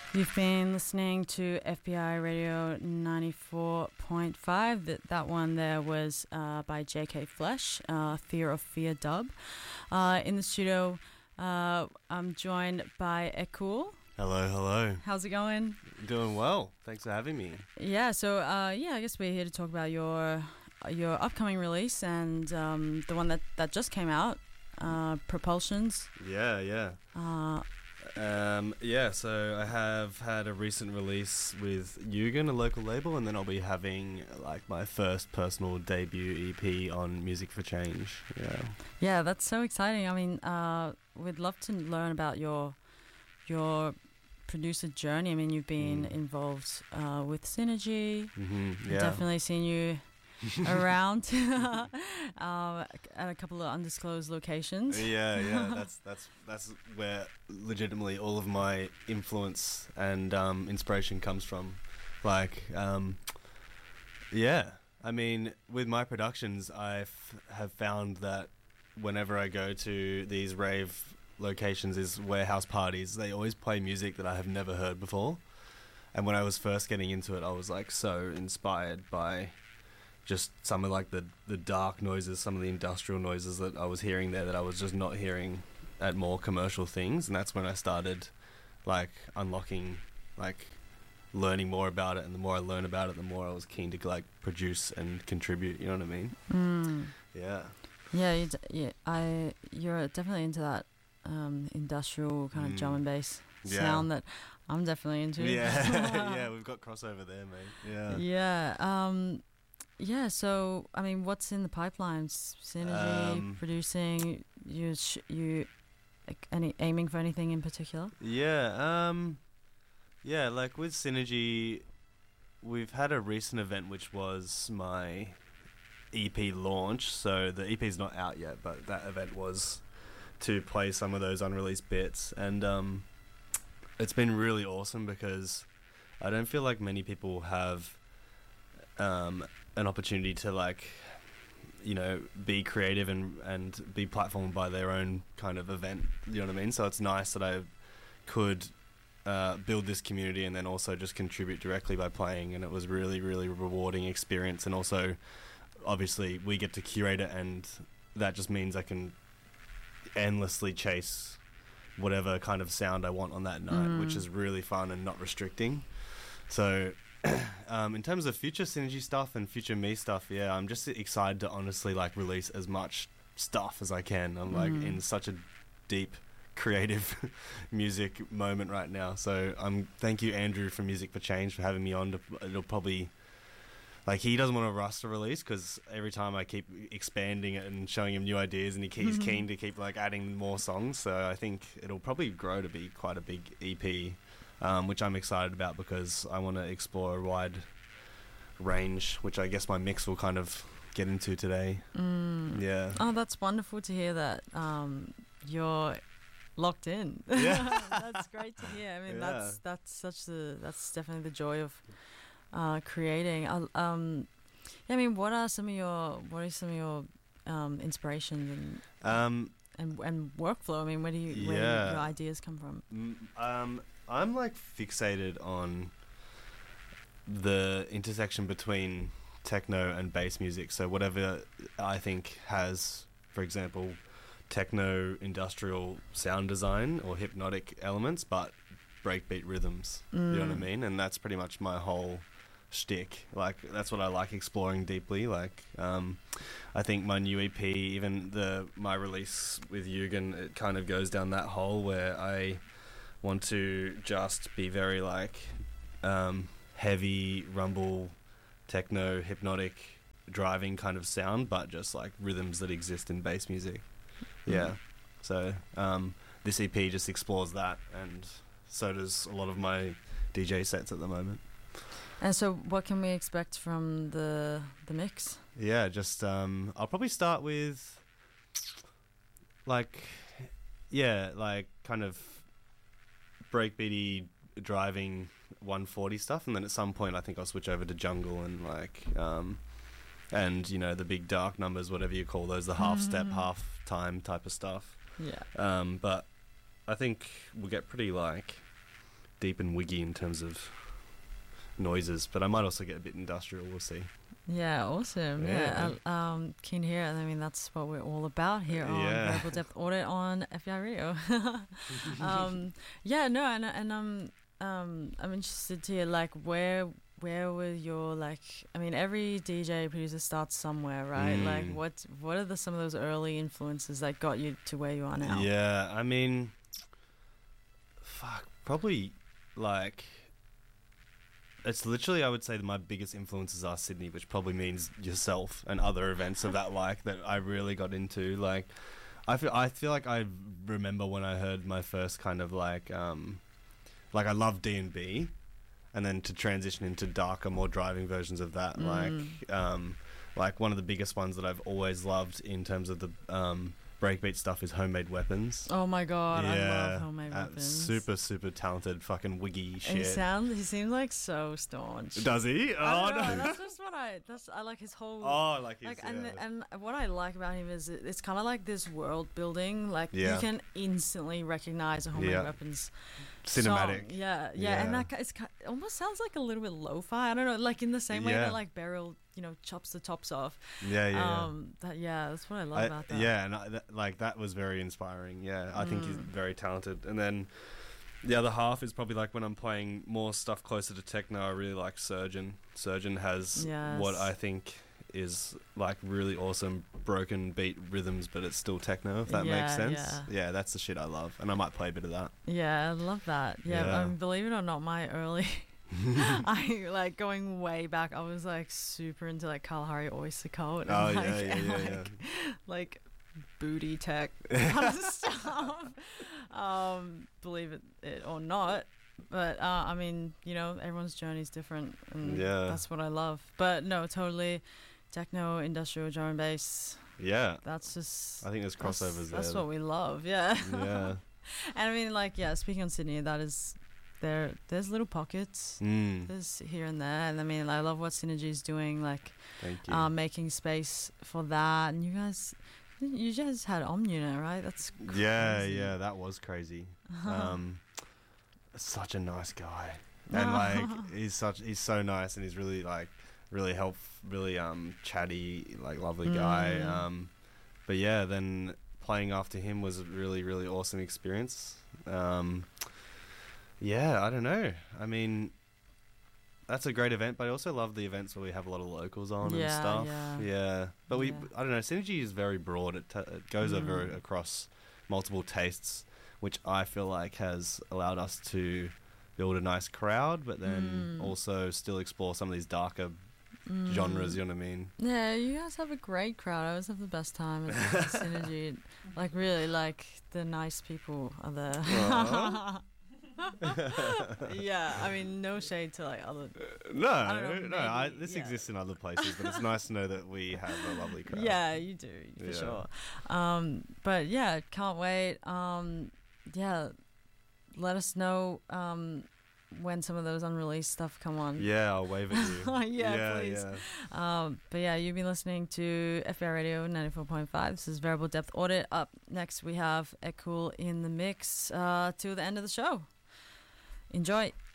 You've been listening to FBI Radio 94.5. That one there was by JK Flesh, Fear of Fear dub. In the studio, I'm joined by Ekul. Hello, hello. How's it going? Doing well. Thanks for having me. Yeah, so I guess we're here to talk about your upcoming release and the one that just came out, Propulsions. Yeah. So I have had a recent release with Yugen, a local label, and then I'll be having like my first personal debut EP on Music for Change. Yeah, that's so exciting. I mean, we'd love to learn about your producer journey. I mean, you've been involved with Synergy. Mm-hmm, Definitely seen you around at a couple of undisclosed locations. Yeah. That's where legitimately all of my influence and inspiration comes from. I mean, with my productions, have found that whenever I go to these rave locations, is warehouse parties, they always play music that I have never heard before. And when I was first getting into it, I was like so inspired by just some of like the dark noises, some of the industrial noises that I was hearing there that I was just not hearing at more commercial things. And that's when I started like unlocking, like learning more about it. And the more I learn about it, the more I was keen to like produce and contribute. You know what I mean? Yeah. You're definitely into that industrial kind of drum and bass sound that I'm definitely into. Yeah, we've got crossover there, mate. Yeah, so I mean, what's in the pipeline? Synergy, producing. You aiming for anything in particular? Like with Synergy, we've had a recent event which was my EP launch. So the EP is not out yet, but that event was to play some of those unreleased bits, and it's been really awesome because I don't feel like many people have an opportunity to like, you know, be creative and be platformed by their own kind of event. You know what I mean? So it's nice that I could build this community and then also just contribute directly by playing, and it was really, really rewarding experience. And also, obviously, we get to curate it, and that just means I can endlessly chase whatever kind of sound I want on that night, which is really fun and not restricting. So in terms of future Synergy stuff and future me stuff, I'm just excited to honestly like release as much stuff as I can. I'm like in such a deep creative music moment right now. So thank you, Andrew, from Music for Change, for having me on. It'll probably, like, he doesn't want to rush the release because every time I keep expanding it and showing him new ideas, and he's keen to keep like adding more songs. So I think it'll probably grow to be quite a big EP, which I'm excited about because I want to explore a wide range, which I guess my mix will kind of get into today. Yeah. Oh, that's wonderful to hear that you're locked in. Yeah. That's great to hear. I mean, that's definitely the joy of creating. I mean, what are some of your inspirations and workflow? I mean, where do your ideas come from? I'm like fixated on the intersection between techno and bass music. So whatever I think has, for example, techno industrial sound design or hypnotic elements, but breakbeat rhythms. You know what I mean? And that's pretty much my whole shtick. Like, that's what I like exploring deeply. Like, I think my new EP, even my release with Yugen, it kind of goes down that hole where I want to just be very like heavy rumble, techno, hypnotic, driving kind of sound, but just like rhythms that exist in bass music. So this EP just explores that, and so does a lot of my DJ sets at the moment. And so what can we expect from the mix? Just I'll probably start with like kind of breakbeaty driving 140 stuff, and then at some point I think I'll switch over to jungle and like and you know, the big dark numbers, whatever you call those, the half step, half time type of stuff. Yeah. But I think we'll get pretty like deep and wiggy in terms of noises, but I might also get a bit industrial. We'll see. Yeah, awesome. Yeah. Keen to hear it. I mean, that's what we're all about here on Variable Depth Audit on FBI Radio. Yeah, no, and I'm interested to hear, like, where were your, like, I mean, every DJ producer starts somewhere, right? Like, what are some of those early influences that got you to where you are now? Yeah, I mean, probably, like, it's literally, I would say that my biggest influences are Sydney, which probably means yourself and other events of that that I really got into. Like, I feel like I remember when I heard my first kind of like I love D&B, and then to transition into darker, more driving versions of that. Like one of the biggest ones that I've always loved in terms of the breakbeat stuff is Homemade Weapons. Oh my god, I love Homemade Weapons. Super talented fucking wiggy shit. He seems like so staunch. Does he? Oh no, that's just what I like his whole. Oh, like his, like, and what I like about him is it's kind of like this world building. Like you can instantly recognize a Homemade Weapons cinematic. Song. Yeah, and that it almost sounds like a little bit lo-fi. I don't know, like in the same way that like Beryl, chops the tops off. That's what I love about that. Yeah, and that was very inspiring. Yeah, I think he's very talented. And then the other half is probably like when I'm playing more stuff closer to techno, I really like Surgeon. Surgeon has what I think is like really awesome broken beat rhythms, but it's still techno, if that makes sense. Yeah, that's the shit I love, and I might play a bit of that. Yeah, I love that. Yeah. Believe it or not, my early I like going way back, I was like super into like Kalahari Oyster Cult and like booty tech kind of stuff. Believe it or not, but I mean, everyone's journey is different, and that's what I love. But no, totally techno, industrial, drum and bass. Yeah, that's just, I think there's crossovers there. That's what we love. Yeah. And I mean, like, speaking on Sydney, that is there's little pockets. There's here and there, and I mean, I love what Synergy's doing, like making space for that. And you guys had Omnuna, right? That's crazy. Yeah, that was crazy. Such a nice guy, and like he's so nice, and he's really like really really chatty, like lovely guy. But yeah, then playing after him was a really, really awesome experience. Yeah, I don't know. I mean, that's a great event, but I also love the events where we have a lot of locals on and stuff. Yeah. But I don't know, Synergy is very broad. It goes over across multiple tastes, which I feel like has allowed us to build a nice crowd, but then also still explore some of these darker genres, you know what I mean? Yeah, you guys have a great crowd. I always have the best time at Synergy. Like, really, like, the nice people are there. Yeah, I mean, no shade to like other. This exists in other places, but it's nice to know that we have a lovely crowd. Yeah, you do for sure. But yeah, can't wait. Let us know when some of those unreleased stuff come on. Yeah, I'll wave at you. Please. But yeah, you've been listening to FBI Radio 94.5. This is Variable Depth Audit. Up next, we have Ekul in the mix till the end of the show. Enjoy.